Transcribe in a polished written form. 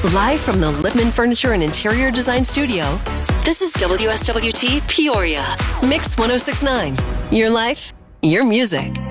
Live from the Lippman Furniture and Interior Design Studio, this is WSWT Peoria, Mix 1069. Your life, your music.